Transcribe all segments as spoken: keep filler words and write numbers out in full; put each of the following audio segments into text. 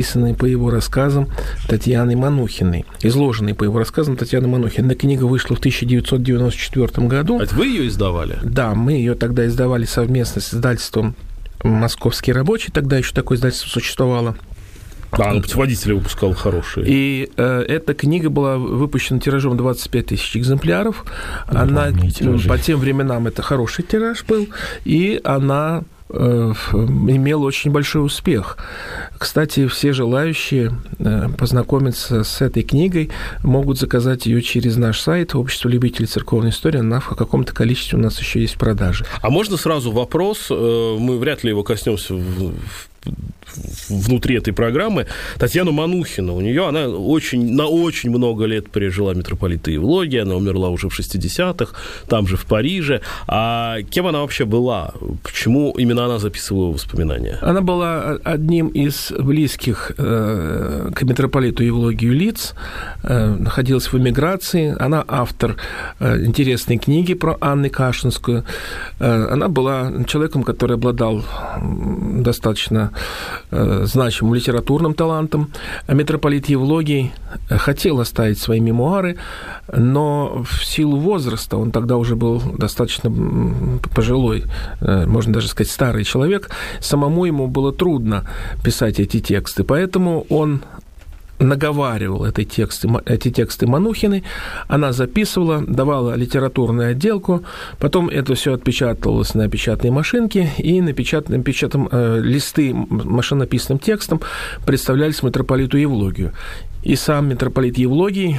написанной по его рассказам Татьяной Манухиной, изложенной по его рассказам Татьяны Манухиной. Эта книга вышла в тысяча девятьсот девяносто четвёртом году. Это вы ее издавали? Да, мы ее тогда издавали совместно с издательством «Московский рабочий», тогда еще такое издательство существовало. Да, он путеводители выпускал хорошие. И э, эта книга была выпущена тиражом двадцать пять тысяч экземпляров. Ну, она, по тем временам это хороший тираж был, и она э, имела очень большой успех. Кстати, все желающие э, познакомиться с этой книгой могут заказать ее через наш сайт «Общество любителей церковной истории». Она в каком-то количестве у нас еще есть в продаже. А можно сразу вопрос? Мы вряд ли его коснемся в внутри этой программы. Татьяна Манухина, у нее она очень, на очень много лет пережила митрополита Евлогия, она умерла уже в шестидесятых, там же в Париже. А кем она вообще была? Почему именно она записывала воспоминания? Она была одним из близких э, к митрополиту Евлогию лиц, э, находилась в эмиграции, она автор э, интересной книги про Анну Кашинскую. Э, она была человеком, который обладал достаточно значимым литературным талантом. Митрополит Евлогий хотел оставить свои мемуары, но в силу возраста, он тогда уже был достаточно пожилой, можно даже сказать, старый человек, самому ему было трудно писать эти тексты, поэтому он наговаривал эти тексты, эти тексты Манухиной, она записывала, давала литературную отделку, потом это все отпечатывалось на печатной машинке, и на печатном, печатном, э, листы машинописным текстом представлялись митрополиту Евлогию. И сам митрополит Евлогий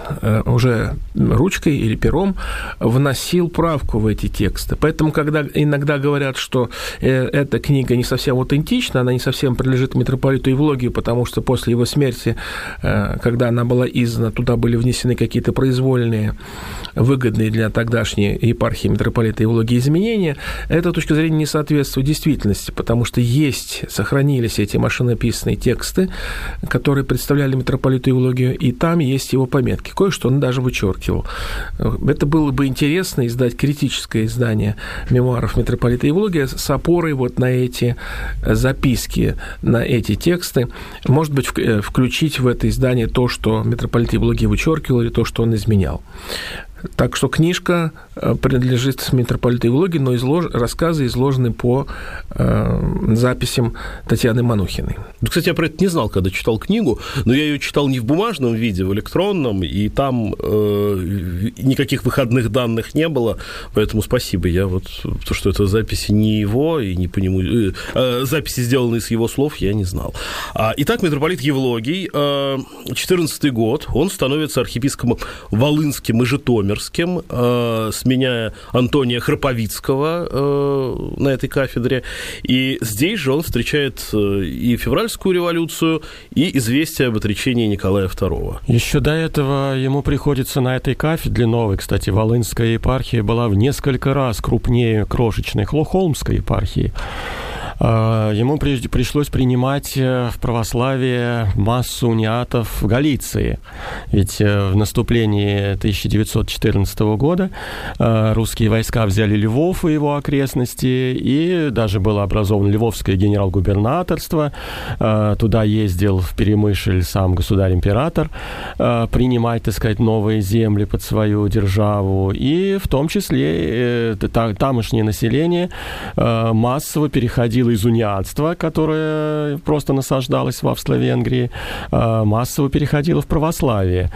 уже ручкой или пером вносил правку в эти тексты. Поэтому, когда иногда говорят, что эта книга не совсем аутентична, она не совсем принадлежит митрополиту Евлогию, потому что после его смерти, когда она была издана, туда были внесены какие-то произвольные, выгодные для тогдашней епархии митрополита Евлогия изменения, эта точка зрения не соответствует действительности, потому что есть, сохранились эти машинописные тексты, которые представляли митрополиту Евлогию, и там есть его пометки. Кое-что он даже вычеркивал. Это было бы интересно издать критическое издание мемуаров митрополита Евлогия с опорой вот на эти записки, на эти тексты. Может быть, включить в это издание то, что митрополит Евлогий вычеркивал, или то, что он изменял. Так что книжка принадлежит митрополиту Евлогию, но излож... рассказы изложены по э, записям Татьяны Манухиной. Кстати, я про это не знал, когда читал книгу, но я ее читал не в бумажном виде, в электронном, и там э, никаких выходных данных не было, поэтому спасибо. Я вот, то, что это записи не его, и не по нему... Э, э, записи, сделанные с его слов, я не знал. А, итак, митрополит Евлогий, э, четырнадцатый год, он становится архиепископом Волынским и Житомирским, э, сменяя Антония Храповицкого э, на этой кафедре. И здесь же он встречает и февральскую революцию, и известие об отречении Николая второго. Еще до этого ему приходится на этой кафедре новой, кстати, Волынская епархия была в несколько раз крупнее крошечной Холмской епархии. Ему пришлось принимать в православие массу униатов в Галиции. Ведь в наступлении тысяча девятьсот четырнадцатого года русские войска взяли Львов и его окрестности, и даже было образовано Львовское генерал-губернаторство. Туда ездил в Перемышль сам государь-император принимать, так сказать, новые земли под свою державу. И в том числе тамошнее население массово переходило из униатства, которое просто насаждалось в Австро-Венгрии, массово переходило в православие.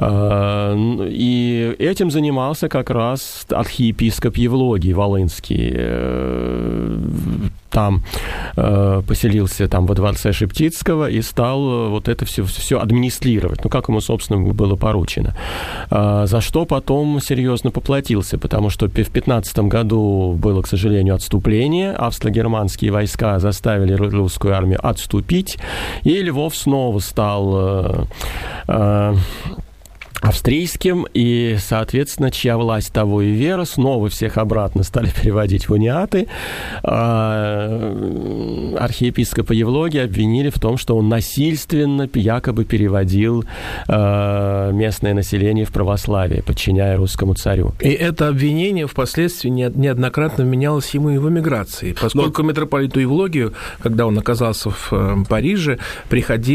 И этим занимался как раз архиепископ Евлогий Волынский. Там э, поселился там во дворце Шептицкого и стал вот это все, все администрировать, ну, как ему, собственно, было поручено. Э, за что потом серьезно поплатился, потому что в пятнадцатом году было, к сожалению, отступление, австро-германские войска заставили русскую армию отступить, и Львов снова стал... Э, э, австрийским, и, соответственно, чья власть, того и вера, снова всех обратно стали переводить в униаты. Архиепископа Евлогия обвинили в том, что он насильственно якобы переводил местное население в православие, подчиняя русскому царю. И это обвинение впоследствии неоднократно менялось ему и в эмиграции, поскольку Но... митрополиту Евлогию, когда он оказался в Париже, приходил